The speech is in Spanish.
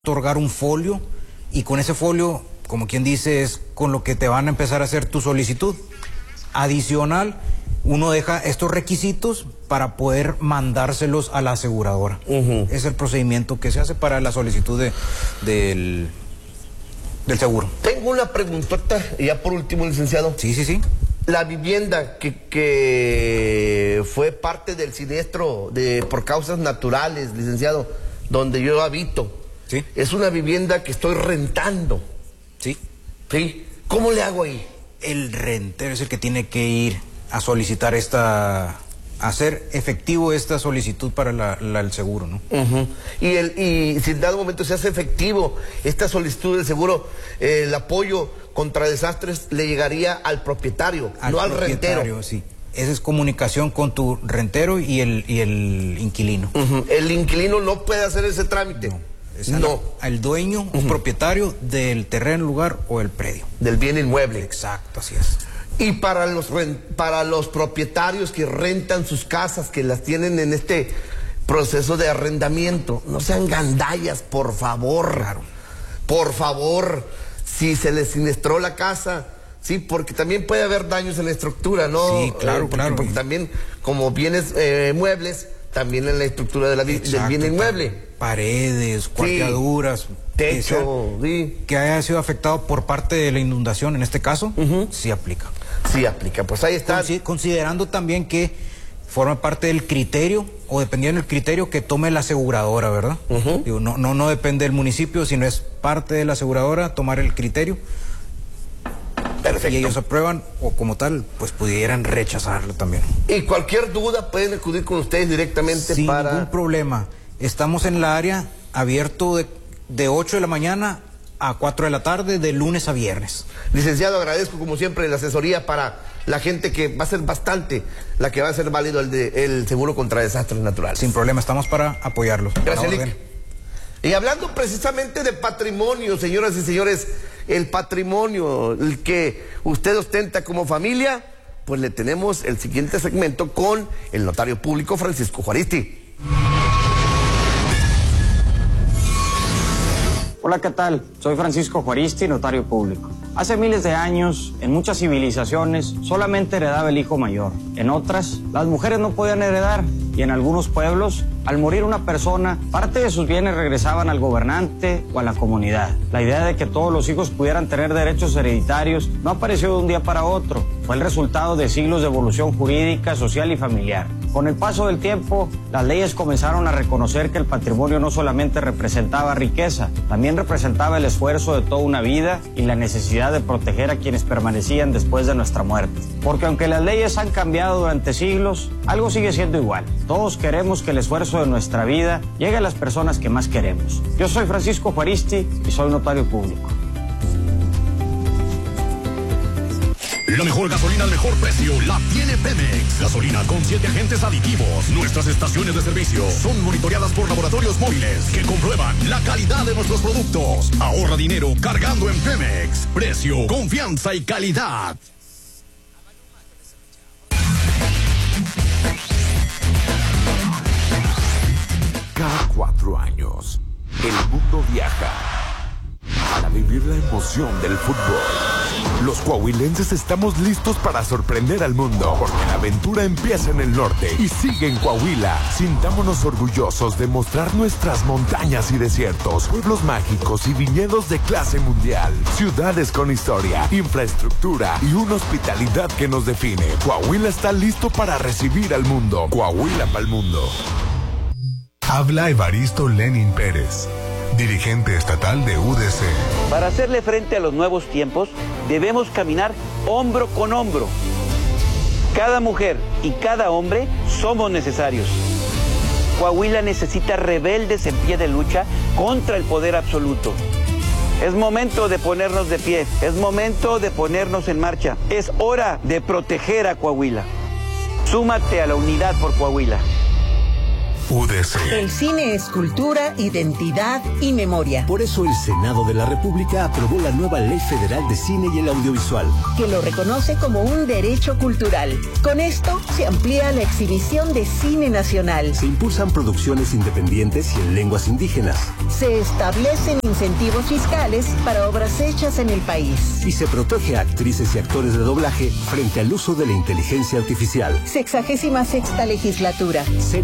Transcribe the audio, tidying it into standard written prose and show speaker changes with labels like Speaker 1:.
Speaker 1: otorgar un folio y con ese folio, como quien dice, es con lo que te van a empezar a hacer tu solicitud. Adicional, uno deja estos requisitos para poder mandárselos a la aseguradora. Es el procedimiento que se hace para la solicitud del seguro.
Speaker 2: Tengo una preguntota, y ya por último, licenciado.
Speaker 1: Sí.
Speaker 2: La vivienda que fue parte del siniestro por causas naturales, licenciado, donde yo habito,
Speaker 1: ¿sí? Es
Speaker 2: una vivienda que estoy rentando.
Speaker 1: Sí.
Speaker 2: ¿Sí? ¿Cómo le hago ahí?
Speaker 1: El rentero es el que tiene que ir a solicitar hacer efectivo esta solicitud para el seguro, ¿no?
Speaker 2: Y si en dado momento se hace efectivo esta solicitud del seguro, el apoyo contra desastres le llegaría al propietario, no al rentero.
Speaker 1: Sí. Esa es comunicación con tu rentero y el inquilino.
Speaker 2: El inquilino no puede hacer ese trámite.
Speaker 1: No. Al dueño o propietario del terreno, lugar o el predio.
Speaker 2: Del bien inmueble.
Speaker 1: Exacto, así es.
Speaker 2: Y para los propietarios que rentan sus casas, que las tienen en este proceso de arrendamiento, no sean gandallas, por favor.
Speaker 1: Claro.
Speaker 2: Por favor, si se les siniestró la casa, sí, porque también puede haber daños en la estructura, ¿no?
Speaker 1: Sí, claro, claro.
Speaker 2: Porque también, como bienes muebles, también en la estructura del bien inmueble.
Speaker 1: Paredes, cuarteaduras,
Speaker 2: techo,
Speaker 1: que haya sido afectado por parte de la inundación, en este caso, sí aplica.
Speaker 2: Sí aplica, pues ahí está.
Speaker 1: Considerando también que forma parte del criterio, o dependiendo del criterio que tome la aseguradora, ¿verdad? Digo, no depende del municipio, sino es parte de la aseguradora tomar el criterio.
Speaker 2: Perfecto.
Speaker 1: Y ellos aprueban, o como tal, pues pudieran rechazarlo también.
Speaker 2: Y cualquier duda pueden acudir con ustedes directamente.
Speaker 1: Sin ningún problema. Estamos en la área abierto de 8 de la mañana a 4 de la tarde, de lunes a viernes.
Speaker 2: Licenciado, agradezco como siempre la asesoría para la gente, que va a ser bastante la que va a ser válido el seguro contra desastres naturales.
Speaker 1: Sin problema, estamos para apoyarlos.
Speaker 2: Gracias, Lic. Y hablando precisamente de patrimonio, señoras y señores, el patrimonio, el que usted ostenta como familia, pues le tenemos el siguiente segmento con el notario público Francisco Juaristi.
Speaker 3: Hola, ¿qué tal? Soy Francisco Juaristi, notario público. Hace miles de años, en muchas civilizaciones, solamente heredaba el hijo mayor. En otras, las mujeres no podían heredar. Y en algunos pueblos, al morir una persona, parte de sus bienes regresaban al gobernante o a la comunidad. La idea de que todos los hijos pudieran tener derechos hereditarios no apareció de un día para otro. Fue el resultado de siglos de evolución jurídica, social y familiar. Con el paso del tiempo, las leyes comenzaron a reconocer que el patrimonio no solamente representaba riqueza, también representaba el esfuerzo de toda una vida y la necesidad de proteger a quienes permanecían después de nuestra muerte. Porque aunque las leyes han cambiado durante siglos, algo sigue siendo igual. Todos queremos que el esfuerzo de nuestra vida llegue a las personas que más queremos. Yo soy Francisco Juaristi y soy notario público.
Speaker 4: La mejor gasolina al mejor precio la tiene Pemex. Gasolina con 7 agentes aditivos. Nuestras estaciones de servicio son monitoreadas por laboratorios móviles que comprueban la calidad de nuestros productos. Ahorra dinero cargando en Pemex. Precio, confianza y calidad.
Speaker 5: Cada 4 años, el mundo viaja para vivir la emoción del fútbol. Los coahuilenses estamos listos para sorprender al mundo, porque la aventura empieza en el norte y sigue en Coahuila. Sintámonos orgullosos de mostrar nuestras montañas y desiertos, pueblos mágicos y viñedos de clase mundial, ciudades con historia, infraestructura y una hospitalidad que nos define. Coahuila está listo para recibir al mundo. Coahuila para el mundo.
Speaker 6: Habla Evaristo Lenin Pérez, dirigente estatal de UDC.
Speaker 7: Para hacerle frente a los nuevos tiempos, debemos caminar hombro con hombro. Cada mujer y cada hombre somos necesarios. Coahuila necesita rebeldes en pie de lucha contra el poder absoluto. Es momento de ponernos de pie, es momento de ponernos en marcha. Es hora de proteger a Coahuila. Súmate a la unidad por Coahuila.
Speaker 6: UDC.
Speaker 8: El cine es cultura, identidad y memoria.
Speaker 9: Por eso el Senado de la República aprobó la nueva Ley Federal de Cine y el Audiovisual,
Speaker 8: que lo reconoce como un derecho cultural. Con esto se amplía la exhibición de cine nacional.
Speaker 9: Se impulsan producciones independientes y en lenguas indígenas.
Speaker 8: Se establecen incentivos fiscales para obras hechas en el país.
Speaker 9: Y se protege a actrices y actores de doblaje frente al uso de la inteligencia artificial.
Speaker 8: 66ª legislatura.